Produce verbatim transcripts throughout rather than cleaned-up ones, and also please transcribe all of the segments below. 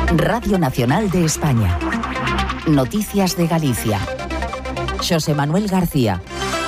Radio Nacional de España. Noticias de Galicia. Xosé Manuel García.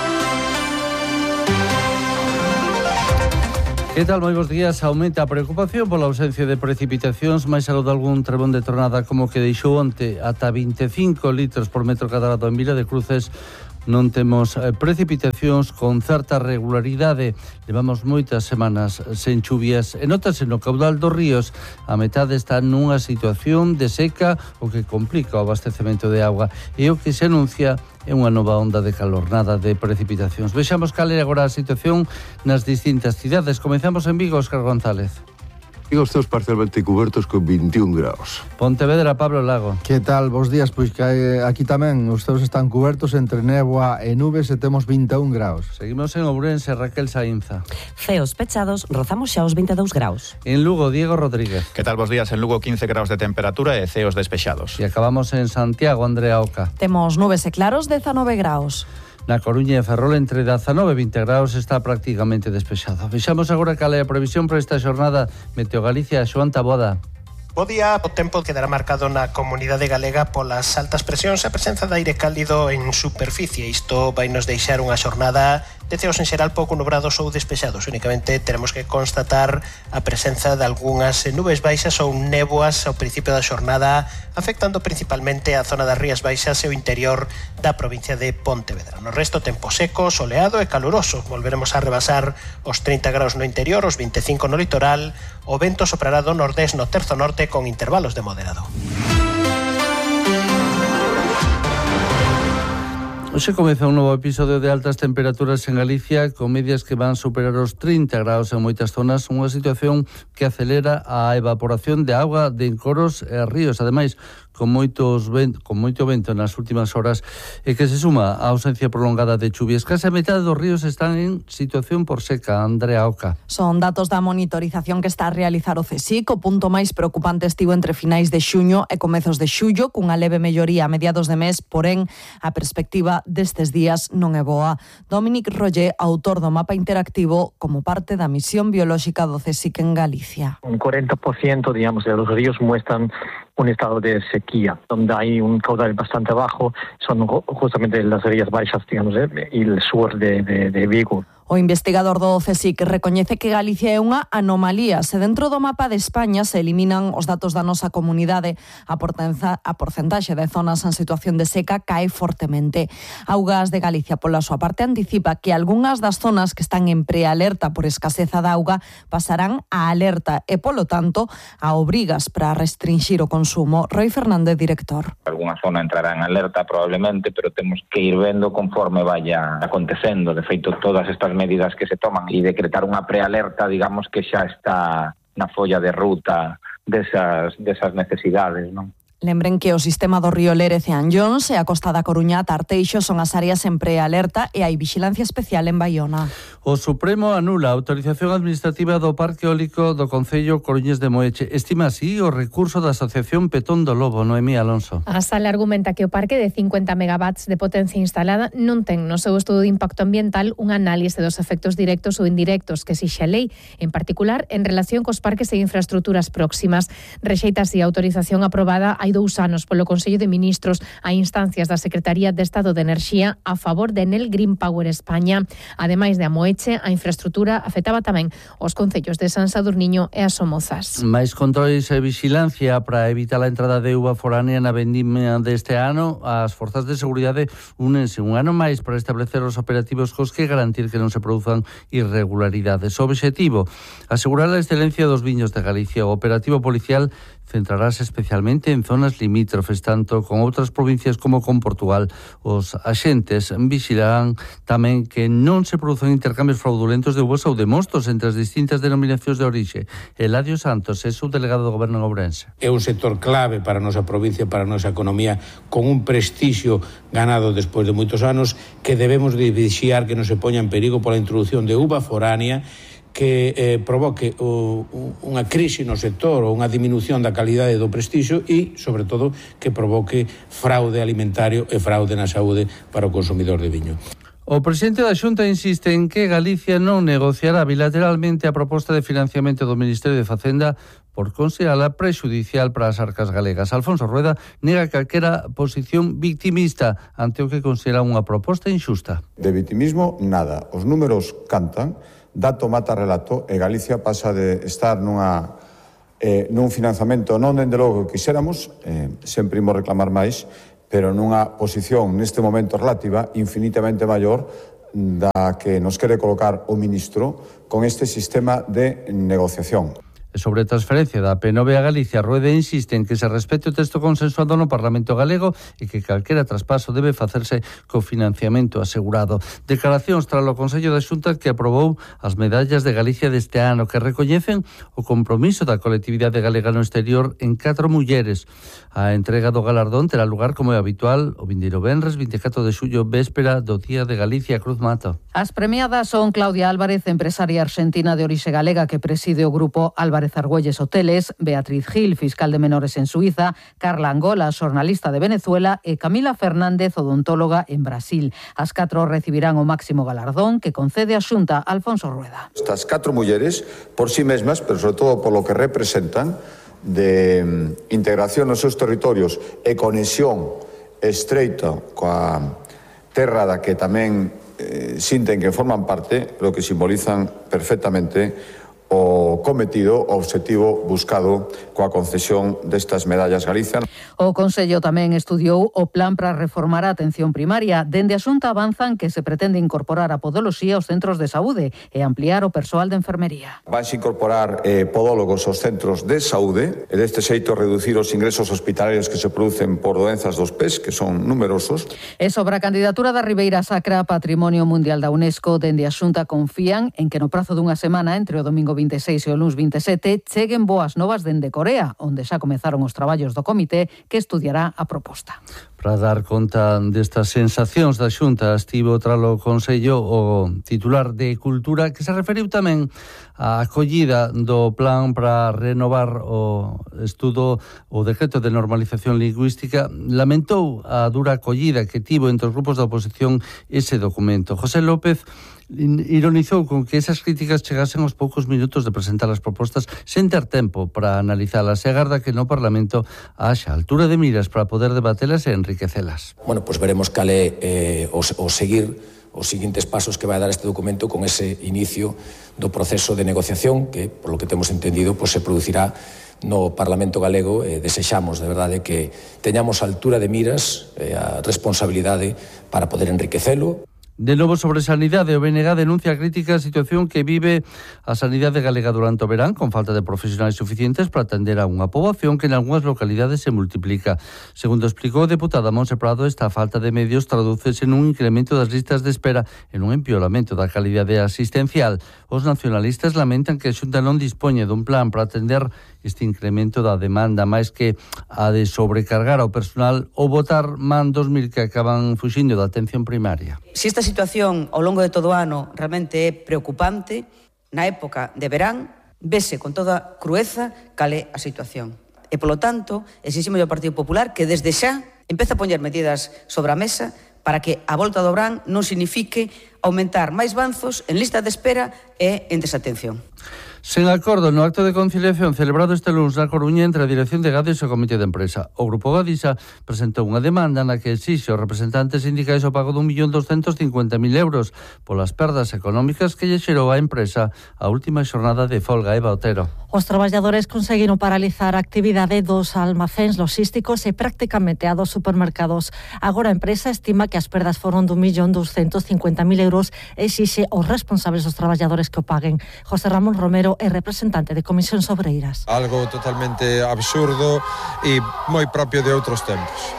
Que tal, moi bons días? Aumenta a preocupación pola ausencia de precipitacións, máis aló de algún trebón de tronada como que deixou onte ata vinte e cinco litros por metro cadrado en Vila de Cruces. Non temos precipitacións con certa regularidade. Levamos moitas semanas sen chuvias e notase no caudal dos ríos. A metade está nunha situación de seca, o que complica o abastecemento de auga. E o que se anuncia é unha nova onda de calor, nada de precipitacións. Vexamos cal é agora a situación nas distintas cidades. Comezamos en Vigo, Óscar González. Vigo estamos parcialmente cubertos con vinte e un graus. Pontevedra, Pablo Lago. Que tal? Bos días, pois que aquí tamén os teus están cubertos entre néboa e nubes e temos vinte e un graus. Seguimos en Ourense, Raquel Saínza. Ceos pechados, rozamos xa os vinte e dous graus. En Lugo, Diego Rodríguez. Que tal? Bos días, en Lugo quince graus de temperatura e ceos despexados. E acabamos en Santiago, Andrea Oca. Temos nubes e claros, dezanove graus. Na Coruña e Ferrol entre dezanove e vinte graus está prácticamente despexado. Vexamos agora cal é a previsión para esta xornada. Meteo Galicia, Xoán Taboada. Bo día, o tempo quedará marcado na comunidade galega polas altas presións e a presenza de aire cálido en superficie. Isto vai nos deixar unha xornada de ceos en xeral pouco nubrados ou despexados. Únicamente teremos que constatar a presenza de algunhas nubes baixas ou néboas ao principio da xornada, afectando principalmente a zona das Rías Baixas e o interior da provincia de Pontevedra. No resto, tempo seco, soleado e caluroso. Volveremos a rebasar os trinta graus no interior, os vinte e cinco no litoral. O vento soprará do nordés no terzo norte con intervalos de moderado. Hoxe comeza un novo episodio de altas temperaturas en Galicia, con medias que van superar os trinta graus en moitas zonas, unha situación que acelera a evaporación de auga de encoros e ríos, ademais con moitos vent, con moito vento nas últimas horas, e que se suma a ausencia prolongada de chuvias. Case a metade dos ríos están en situación por seca. Andrea Oca. Son datos da monitorización que está a realizar o CSIC. O punto máis preocupante estivo entre finais de xuño e comezos de xullo, cunha leve melloría a mediados de mes, porén a perspectiva destes días non é boa. Dominic Roller, autor do mapa interactivo, como parte da misión biolóxica do CSIC en Galicia. Un cuarenta por ciento, digamos, de los ríos muestran un estado de sequía, donde hay un caudal bastante bajo, son justamente las Rías Baixas, digamos, y el sur de, de, de Vigo. O investigador do CSIC recoñece que Galicia é unha anomalía. Se dentro do mapa de España se eliminan os datos da nosa comunidade, a, portenza, a porcentaxe de zonas en situación de seca cae fortemente. Augas de Galicia, pola súa parte, anticipa que algunhas das zonas que están en prealerta por escaseza de auga pasarán a alerta e, polo tanto, a obrigas para restringir o consumo. Roy Fernández, director. Alguna zona entrará en alerta probablemente, pero temos que ir vendo conforme vaya acontecendo. De feito, todas estas medidas que se toman e decretar unha prealerta, digamos que xa está na folla de ruta desas, desas necesidades, non? Lembren que o sistema do río Lérez e Anllóns e a costa da Coruña ata Arteixo son as áreas en prealerta e hai vixilancia especial en Baiona. O Supremo anula a autorización administrativa do Parque Eólico do Concello Coruñés de Moeche. Estima así o recurso da Asociación Petón do Lobo. Noemí Alonso. A sala argumenta que o parque de cincuenta megawatts de potencia instalada non ten no seu estudo de impacto ambiental un análise dos efectos directos ou indirectos que exixe a lei, en particular en relación cos parques e infraestructuras próximas. Rexeita así a autorización aprobada hai dous anos polo Consello de Ministros a instancias da Secretaría de Estado de Enerxía a favor de Enel Green Power España. Ademais de a Moeche, a infraestructura afectaba tamén os concellos de San Sadurniño e as Somozas. Mais controis e vixilancia para evitar a entrada de uva foránea na vendimia deste ano. As forzas de seguridade únense un ano máis para establecer os operativos cos que garantir que non se produzan irregularidades. O obxectivo, asegurar a excelencia dos viños de Galicia. O operativo policial centrarase especialmente en zonas limítrofes, tanto con outras provincias como con Portugal. Os axentes vixilarán tamén que non se produzan intercambios fraudulentos de uvas ou de mostos entre as distintas denominacións de orixe. Eladio Santos é subdelegado do Goberno en Ourense. É un sector clave para a nosa provincia, para a nosa economía, con un prestixio ganado despois de moitos anos, que debemos de vixiar que non se poña en perigo pola introducción de uva foránea que eh, provoque o, unha crise no sector ou unha diminución da calidade do prestixio e, sobre todo, que provoque fraude alimentario e fraude na saúde para o consumidor de viño. O presidente da Xunta insiste en que Galicia non negociará bilateralmente a proposta de financiamento do Ministerio de Facenda por considerala prexudicial para as arcas galegas. Alfonso Rueda nega calquera posición victimista ante o que considera unha proposta inxusta. De vitimismo, nada. Os números cantan, dato mata relato, e Galicia pasa de estar nunha, eh, nun financiamento non dende logo que quixéramos, eh, sempre imos reclamar máis, pero nunha posición neste momento relativa infinitamente maior da que nos quere colocar o ministro con este sistema de negociación. Sobre a transferencia da P nove a Galicia, Rueda insiste en que se respete o texto consensuado no Parlamento Galego e que calquera traspaso debe facerse co financiamento asegurado. Declaracións tras o Consello da Xunta que aprobou as medallas de Galicia deste ano que recoñecen o compromiso da colectividade galega no exterior en catro mulleres. A entrega do galardón terá lugar como é habitual o vindeiro venres vinte e catro de xullo, véspera do Día de Galicia Cruz Mata. As premiadas son Claudia Álvarez, empresaria argentina de orixe galega que preside o grupo Álvarez Argüelles Hoteles, Beatriz Gil, fiscal de menores en Suiza, Carla Angola, xornalista de Venezuela e Camila Fernández, odontóloga en Brasil. As catro recibirán o máximo galardón que concede a Xunta Alfonso Rueda. Estas catro mulleres, por sí mesmas, pero sobre todo por lo que representan, de integración nos seus territorios e conexión estreita coa terra da que tamén eh, sinten que forman parte, lo que simbolizan perfectamente o cometido, o obxectivo buscado coa concesión destas medallas Galicia. O Consello tamén estudiou o plan para reformar a atención primaria. Dende a Xunta avanzan que se pretende incorporar a podoloxía aos centros de saúde e ampliar o persoal de enfermería. Vanse incorporar eh, podólogos aos centros de saúde e deste xeito reducir os ingresos hospitalarios que se producen por doenzas dos pés, que son numerosos. E sobre a candidatura da Ribeira Sacra a Patrimonio Mundial da UNESCO, dende a Xunta confían en que no prazo dunha semana entre o domingo vinte e seis e o luns vinte e sete cheguen boas novas dende Corea, onde xa comezaron os traballos do comité que estudiará a proposta. Para dar conta destas sensacións da Xunta, estivo tralo Consello o titular de Cultura, que se referiu tamén á acollida do plan para renovar o estudo, o decreto de normalización lingüística. Lamentou a dura acollida que tivo entre os grupos da oposición ese documento. José López ironizou con que esas críticas chegasen aos poucos minutos de presentar as propostas sen ter tempo para analizalas e agarda que no Parlamento haxa altura de miras para poder debatelas e enriquecelas. Bueno, pues veremos cal é eh, o, o seguir os seguintes pasos que vai dar este documento con ese inicio do proceso de negociación que, por lo que temos entendido, pues se producirá no Parlamento Galego. Eh, desexamos, de verdade, que teñamos altura de miras e eh, a responsabilidade para poder enriquecelo. De novo sobre sanidade, o B N G denuncia a crítica a situación que vive a sanidade galega durante o verán, con falta de profesionais suficientes para atender a unha poboación que en algunhas localidades se multiplica. Segundo explicou a deputada Monse Prado, esta falta de medios tradúcese nun incremento das listas de espera e nun empeoramento da calidade asistencial. Os nacionalistas lamentan que a Xunta non dispoñe dun plan para atender este incremento da demanda, máis que a de sobrecargar ao personal ou botar man dos mil que acaban fuxindo da atención primaria. Si esta situación ao longo de todo o ano realmente é preocupante, na época de verán vese con toda crueza cal é a situación. E, polo tanto, exiximos ao Partido Popular que desde xa empece a poñer medidas sobre a mesa para que a volta do verán non signifique aumentar máis banzos en lista de espera e en desatención. Sen acordo no acto de conciliación celebrado este lunes na Coruña entre a Dirección de Gades e o Comité de Empresa. O Grupo Gadisa presentou unha demanda na que exixe aos representantes sindicais o pago dun millón doscentos cincuenta mil euros polas perdas económicas que lle xerou a empresa a última xornada de folga. Eva Otero. Os traballadores conseguiron paralizar a actividade dos almacéns logísticos e prácticamente a dos supermercados. Agora a empresa estima que as perdas foron dun millón doscentos cincuenta mil euros e exixe aos responsables dos traballadores que o paguen. José Ramón Romero é representante de Comisións Obreiras. Algo totalmente absurdo e moi propio de outros tempos.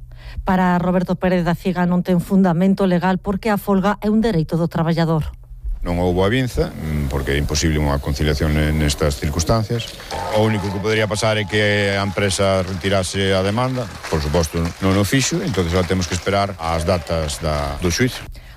Para Roberto Pérez da Ciga non ten fundamento legal porque a folga é un dereito do traballador. Non houbo avinza, porque é imposible unha conciliación nestas circunstancias. O único que podería pasar é que a empresa retirase a demanda, por suposto non o fixo, entón agora temos que esperar as datas da, do xuízo.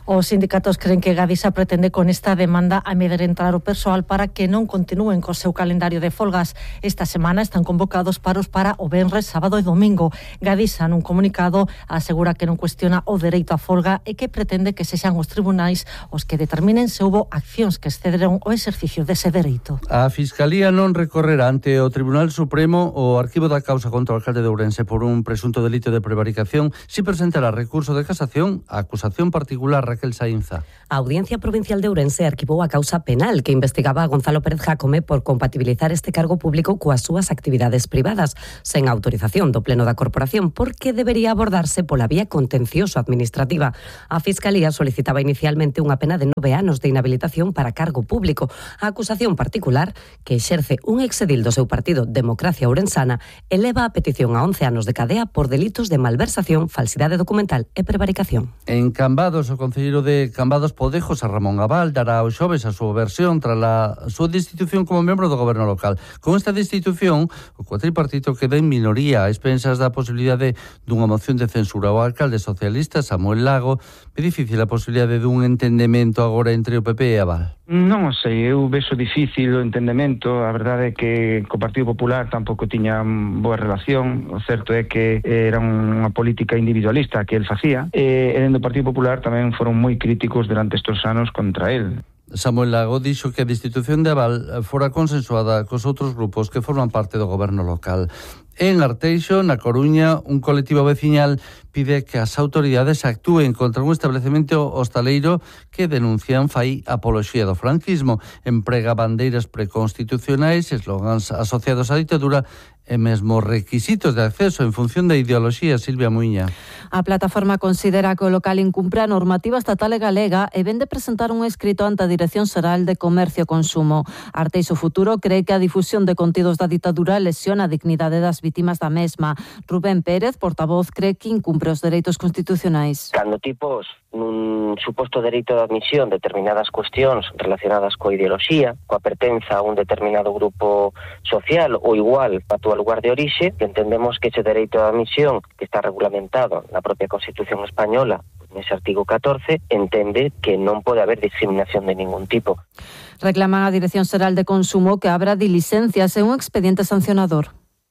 Os sindicatos creen que Gadisa pretende con esta demanda amedrentar o persoal para que non continúen co seu calendario de folgas. Esta semana están convocados paros para o venres, sábado e domingo. Gadisa, nun comunicado, asegura que non cuestiona o dereito a folga e que pretende que sexan os tribunais os que determinen se houbo accións que excederon o exercicio dese dereito. A Fiscalía non recorrerá ante o Tribunal Supremo o arquivo da causa contra o alcalde de Ourense por un presunto delito de prevaricación si presentará recurso de casación a acusación particular Raquel Saínza. A Audiencia Provincial de Ourense arquivou a causa penal que investigaba a Gonzalo Pérez Jácome por compatibilizar este cargo público coas súas actividades privadas, sen autorización do Pleno da Corporación, porque debería abordarse pola vía contencioso-administrativa. A Fiscalía solicitaba inicialmente unha pena de nove anos de inhabilitación para cargo público. A acusación particular, que exerce un exedil do seu partido Democracia Ourensana, eleva a petición a once anos de cadea por delitos de malversación, falsidade documental e prevaricación. En Cambados, o concelleiro de Cambados Podejos, a Ramón Abal, dará o xoves a súa versión tras a súa destitución como membro do goberno local. Con esta destitución, o cuatripartito queda en minoría a expensas da posibilidade dunha moción de censura. O alcalde socialista, Samuel Lago, é difícil a posibilidade dun entendemento agora entre o P P e Abal. Non o sei, eu vexo difícil o entendemento. A verdade é que co Partido Popular tampouco tiña boa relación. O certo é que era unha política individualista que el facía, e dentro do Partido Popular tamén foron moi críticos durante estes anos contra el. Samuel Lago dixo que a destitución de Abal fora consensuada cos outros grupos que forman parte do goberno local. En Arteixo, na Coruña, un colectivo veciñal pide que as autoridades actúen contra un establecemento hostaleiro que denuncian fai apoloxía do franquismo, emprega bandeiras preconstitucionais, eslogans asociados á ditadura e mesmo requisitos de acceso en función da ideoloxía. Silvia Muiña. A plataforma considera que o local incumpre a normativa estatal e galega e vende presentar un escrito ante a Dirección Xeral de Comercio e Consumo. Arteixo Futuro cree que a difusión de contidos da ditadura lesiona a dignidade das vítimas da mesma. Rubén Pérez, portavoz, cree que incumpre os dereitos constitucionais. Cando tipos nun suposto dereito de admisión determinadas cuestións relacionadas coa ideoloxía, coa pertenza a un determinado grupo social ou igual a túa lugar de orixe, que entendemos que ese dereito de admisión que está regulamentado na propia Constitución española, nese artigo catorce, entende que non pode haber discriminación de ningún tipo. Reclaman a Dirección Xeral de Consumo que abra diligencias e un expediente sancionador.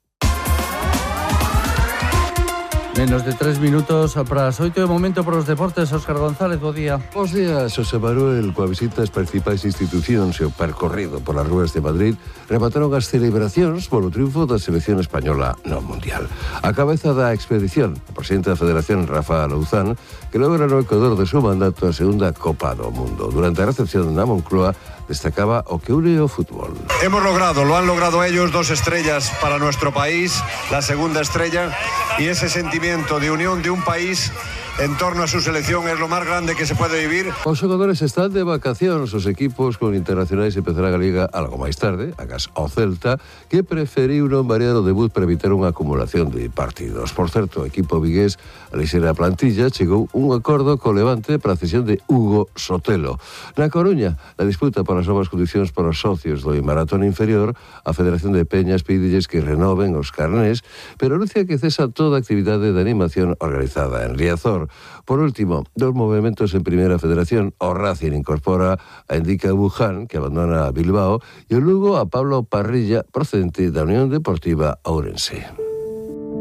Menos de tres minutos para as oito de momento para os deportes. Óscar González, bo día. Bos días, Xosé Manuel. Coa visita ás principais institucións e o percorrido polas ruas de Madrid, remataron as celebracións polo triunfo da selección española no Mundial. A cabeza da expedición, o presidente da Federación, Rafa Louzán, que logra no ecuador de seu mandato a segunda Copa do Mundo. Durante a recepción na Moncloa, destacaba o que une o fútbol. Hemos logrado, lo han logrado ellos, dos estrellas para nuestro país, la segunda estrella, y ese sentimiento de unión de un país en torno a su selección es lo más grande que se puede vivir. Os xogadores están de vacacións, os equipos con internacionais empezarán a Liga algo máis tarde, agás ao Celta, que preferiu non variar o debut para evitar unha acumulación de partidos. Por certo, o equipo vigués, a lixeira plantilla, chegou un acordo co Levante para a cesión de Hugo Sotelo. Na Coruña, a disputa para as novas condicións para os socios do maratón inferior, a Federación de Peñas pídelles que renoven os carnés, pero anuncia que cesa toda actividade de animación organizada en Riazor. Por último, dos movimentos en Primeira Federación. O Racing incorpora a Indica Buján, que abandona Bilbao, e o Lugo a Pablo Parrilla, procedente da Unión Deportiva Ourense.